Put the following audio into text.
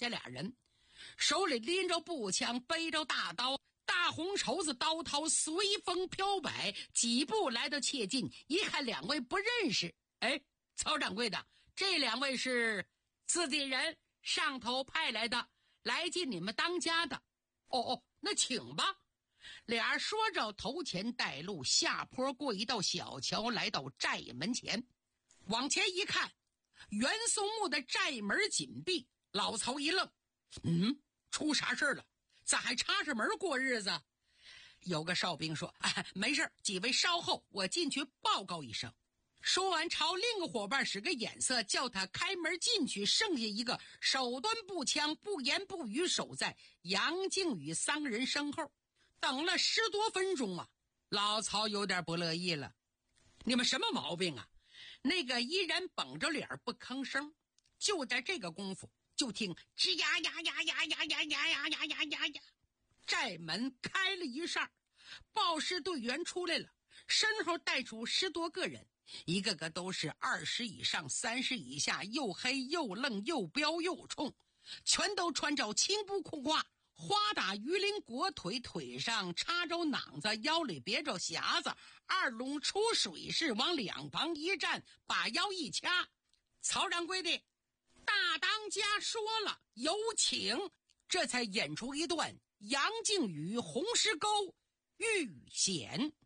下俩人，手里拎着步枪，背着大刀，大红绸子刀头随风飘摆，几步来到切近，一看两位不认识。哎，曹掌柜的，这两位是自己人，上头派来的，来进你们当家的。哦，那请吧。俩说着头前带路，下坡过一道小桥，来到寨门前。往前一看，袁松木的寨门紧闭。老曹一愣，出啥事了？咋还插着门过日子？有个哨兵说，没事，几位稍后，我进去报告一声。说完朝另个伙伴使个眼色，叫他开门进去。剩下一个手端步枪，不言不语守在杨靖宇三个人身后。等了10多分钟啊，老曹有点不乐意了。你们什么毛病啊？那个依然绷着脸不吭声。就在这个功夫，就听吱呀呀呀呀呀呀呀呀呀呀呀呀，寨门开了一扇，报事队员出来了，身后带出10多个人，一个个都是20以上30以下，又黑又愣又彪又冲，全都穿着青布裤褂，花打鱼鳞裹腿，腿上插着囊子，腰里别着匣子，二龙出水式，往两旁一站，把腰一掐。曹掌柜的，大当家说了，有请。这才演出一段杨靖宇红石沟遇险。